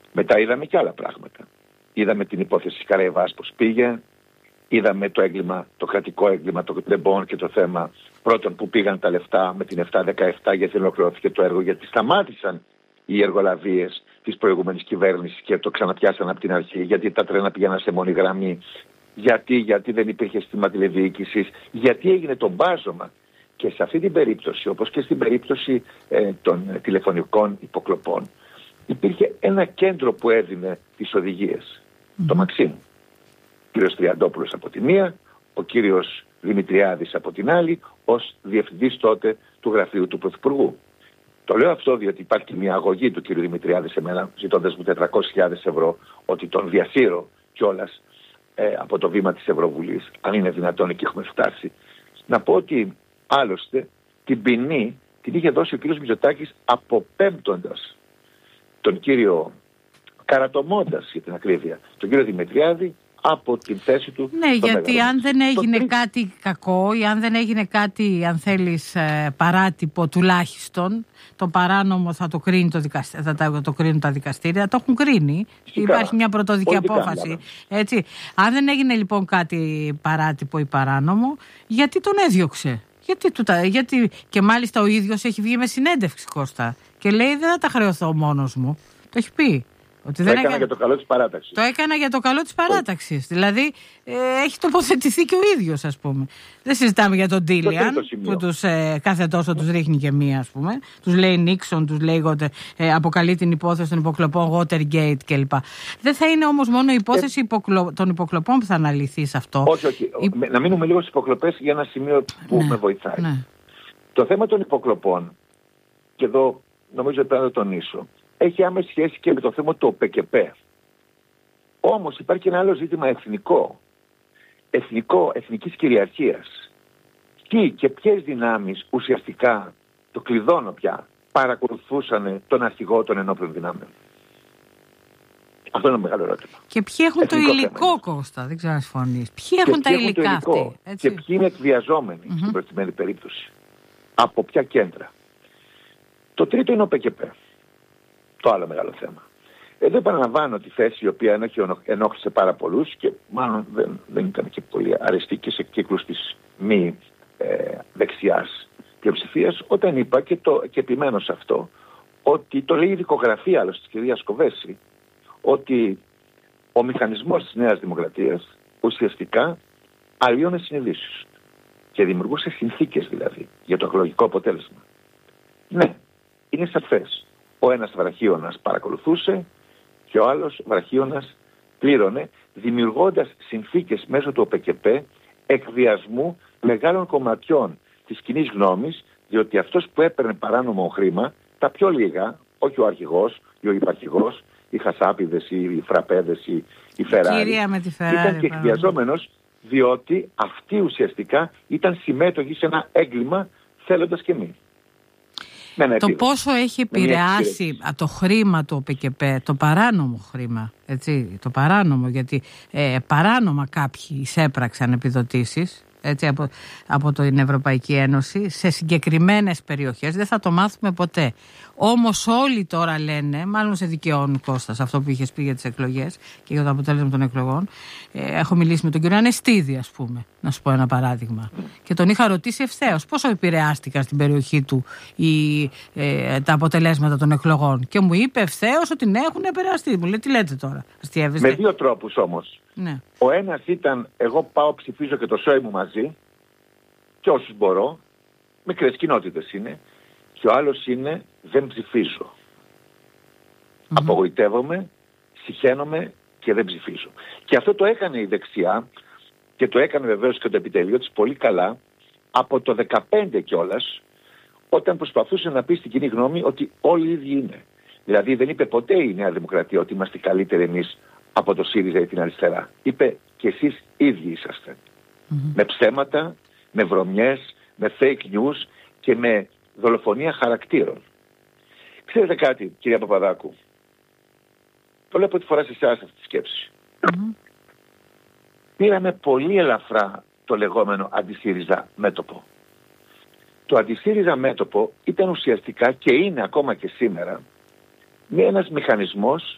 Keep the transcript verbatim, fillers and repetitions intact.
Μετά είδαμε και άλλα πράγματα. Είδαμε την υπόθεση Καραϊβάς πώς πήγε, είδαμε το έγκλημα, το κρατικό έγκλημα, το Ντεμπόν και το θέμα πρώτον που πήγαν τα λεφτά με την επτά δεκαεπτά γιατί ολοκληρώθηκε το έργο, γιατί σταμάτησαν οι εργολαβίες της προηγούμενης κυβέρνησης και το ξαναπιάσαν από την αρχή, γιατί τα τρένα πήγαιναν σε μόνη γραμμή, γιατί, γιατί δεν υπήρχε σύστημα τηλεδιοίκησης, γιατί έγινε το μπάζωμα. Και σε αυτή την περίπτωση, όπως και στην περίπτωση ε, των ε, τηλεφωνικών υποκλοπών, υπήρχε ένα κέντρο που έδινε τις οδηγίες, mm-hmm. το Μαξίμ. Ο κύριος Τριαντόπουλος από τη μία, ο κύριος Δημητριάδης από την άλλη, ως διευθυντής τότε του γραφείου του Πρωθυπουργού. Το λέω αυτό διότι υπάρχει μια αγωγή του κύριου Δημητριάδη σε μένα, ζητώντας μου τετρακόσιες χιλιάδες ευρώ, ότι τον διασύρω κιόλας ε, από το βήμα της Ευρωβουλής, αν είναι δυνατόν εκεί έχουμε φτάσει. Να πω ότι άλλωστε την ποινή την είχε δώσει ο κύριος Μητσοτάκης αποπέμπτοντας τον κύριο, καρατομώντας για την ακρίβεια, τον κύριο Δημητριάδη από την θέση του. Ναι, γιατί μεγαλύτερο. Αν δεν έγινε το... κάτι κακό ή αν δεν έγινε κάτι, αν θέλεις, παράτυπο τουλάχιστον, το παράνομο θα το, κρίνει το, δικαστή, θα το κρίνουν τα δικαστήρια, το έχουν κρίνει. Φυσικά. Υπάρχει μια πρωτοδική απόφαση. Έτσι. Αν δεν έγινε λοιπόν κάτι παράτυπο ή παράνομο, γιατί τον έδιωξε. Γιατί, γιατί και μάλιστα ο ίδιος έχει βγει με συνέντευξη, Κώστα, και λέει δεν θα τα χρεωθώ μόνος μου. Το έχει πει. Ότι το δεν έκανα έκανα... για το καλό της παράταξης. Το έκανα για το καλό της παράταξης. Δηλαδή ε, έχει τοποθετηθεί και ο ίδιος, ας πούμε. Δεν συζητάμε για τον Ντίλιαν που τους, ε, κάθε τόσο τους ρίχνει και μία, ας πούμε. Τους λέει Νίξον, τους λέει ε, αποκαλεί την υπόθεση των υποκλοπών Watergate κλπ. Δεν θα είναι όμως μόνο η υπόθεση ε... υποκλο... των υποκλοπών που θα αναλυθεί σε αυτό. Όχι, όχι. Η... Να μείνουμε λίγο στις υποκλοπές για ένα σημείο που ναι, με βοηθάει. Ναι. Το θέμα των υποκλοπών, και εδώ νομίζω πρέπει να το τονίσω, έχει άμεση σχέση και με το θέμα του ΟΠΕΚΕΠΕ. Όμως υπάρχει και ένα άλλο ζήτημα εθνικό. Εθνικό, εθνικής κυριαρχίας. Τι και ποιες δυνάμεις ουσιαστικά, το κλειδώνω πια, παρακολουθούσαν τον αρχηγό των ενόπλων δυνάμεων. Αυτό είναι ένα μεγάλο ερώτημα. Και ποιοι έχουν εθνικό το υλικό, θέμα. Κώστα, δεν ξέρω να συμφωνείς. Ποιοι έχουν τα υλικά αυτοί. Και ποιοι είναι εκβιαζόμενοι mm-hmm. στην προκειμένη περίπτωση. Από ποια κέντρα. Το τρίτο είναι ο ΟΠΕΚΕΠΕ. Το άλλο μεγάλο θέμα. Εδώ επαναλαμβάνω τη θέση η οποία ενόχλησε πάρα πολλούς και μάλλον δεν, δεν ήταν και πολύ αρεστή και σε κύκλους της μη ε, δεξιάς πλειοψηφίας, όταν είπα και, το, και επιμένω σε αυτό, ότι το λέει η δικογραφία άλλως της κυρίας Κοβέση, ότι ο μηχανισμός της Νέας Δημοκρατίας ουσιαστικά αλλοιώνε συνειδήσεις και δημιουργούσε συνθήκες δηλαδή για το εκλογικό αποτέλεσμα. Ναι, είναι σαφές. Ο ένας βραχίωνας παρακολουθούσε και ο άλλος βραχίωνας πλήρωνε, δημιουργώντας συνθήκες μέσω του ΟΠΕΚΕΠΕ εκβιασμού μεγάλων κομματιών της κοινής γνώμης, διότι αυτός που έπαιρνε παράνομο χρήμα, τα πιο λίγα, όχι ο αρχηγός ή ο υπαρχηγός, οι χασάπιδες ή οι φραπέδες ή οι Φεράρι, ήταν και εκβιαζόμενος, διότι αυτοί ουσιαστικά ήταν συμμέτοχοι σε ένα έγκλημα θέλοντας και μη. Το πόσο έχει επηρεάσει το χρήμα του ΟΠΕΚΕΠΕ, το παράνομο χρήμα, έτσι, το παράνομο, γιατί ε, παράνομα κάποιοι εισέπραξαν επιδοτήσεις, έτσι, από, από την Ευρωπαϊκή Ένωση σε συγκεκριμένες περιοχές, δεν θα το μάθουμε ποτέ. Όμως όλοι τώρα λένε, μάλλον σε δικαιώνει Κώστας αυτό που είχες πει για τις εκλογές και για το αποτέλεσμα των εκλογών. Ε, έχω μιλήσει με τον κύριο Ανεστίδη, ας πούμε, να σου πω ένα παράδειγμα. Και τον είχα ρωτήσει ευθέως πόσο επηρεάστηκαν στην περιοχή του οι, ε, τα αποτελέσματα των εκλογών. Και μου είπε ευθέως ότι ναι, έχουν επηρεαστεί. Μου λέει, τι λέτε τώρα, αστιεύεστε. Με δύο τρόπους όμως. Ναι. Ο ένας ήταν, εγώ πάω ψηφίζω και το σόι μου μαζί, και όσους μπορώ, μικρές κοινότητες είναι, και ο άλλος είναι, δεν ψηφίζω. Mm-hmm. Απογοητεύομαι, συχαίνομαι και δεν ψηφίζω. Και αυτό το έκανε η δεξιά, και το έκανε βεβαίως και το επιτελείο της πολύ καλά, από το δεκαπέντε κιόλας, όταν προσπαθούσε να πει στην κοινή γνώμη ότι όλοι οι ίδιοι είναι. Δηλαδή δεν είπε ποτέ η Νέα Δημοκρατία ότι είμαστε καλύτεροι εμείς από το ΣΥΡΙΖΑ ή την αριστερά. Είπε και εσείς ίδιοι είσαστε. Mm-hmm. Με ψέματα, με βρωμιές, με fake news και με δολοφονία χαρακτήρων. Ξέρετε κάτι, κυρία Παπαδάκου, το λέω πρώτη φορά σε εσάς αυτή τη σκέψη. Mm-hmm. Πήραμε πολύ ελαφρά το λεγόμενο αντισύριζα μέτωπο. Το αντισύριζα μέτωπο ήταν ουσιαστικά και είναι ακόμα και σήμερα με ένας μηχανισμός